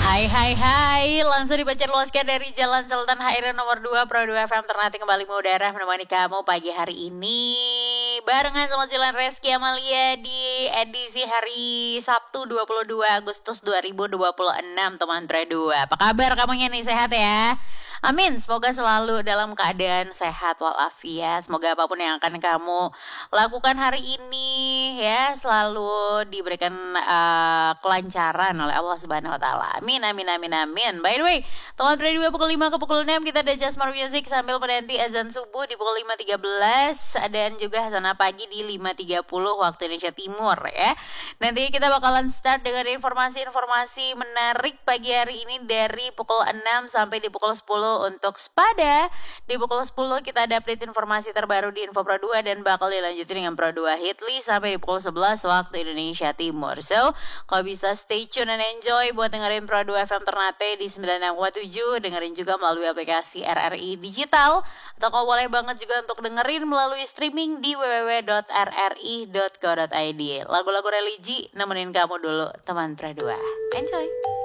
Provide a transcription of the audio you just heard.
Hai, langsung dibaca luaskan dari Jalan Sultan Hairun nomor 2 Pro 2 FM Ternate kembali mengudara menemani kamu pagi hari ini. Barengan sama Jalan Reski Amalia di edisi hari Sabtu 22 Agustus 2026 teman Pro 2. Apa kabar kamunya nih, sehat ya? Amin, semoga selalu dalam keadaan sehat walafiat. Semoga apapun yang akan kamu lakukan hari ini ya selalu diberikan kelancaran oleh Allah Subhanahu wa taala. Amin. By the way, teman Pre 2 pukul 5 ke pukul 6 kita ada Jasmine Music sambil menanti azan subuh di pukul 5.13 dan juga hasanah pagi di 5.30 waktu Indonesia Timur ya. Nanti kita bakalan start dengan informasi-informasi menarik pagi hari ini dari pukul 6 sampai di pukul 10 untuk Spada. Di pukul 10 kita ada update informasi terbaru di Info Pro 2 dan bakal dilanjutin dengan Pro 2 Hitli sampai di pukul 11 waktu Indonesia Timur. So, kalau bisa stay tune and enjoy buat dengerin Pro 2 FM Ternate di 96,7, dengerin juga melalui aplikasi RRI Digital, atau kalau boleh banget juga untuk dengerin melalui streaming di www.rri.co.id. Lagu-lagu religi nemenin kamu dulu, teman Pro 2. Enjoy!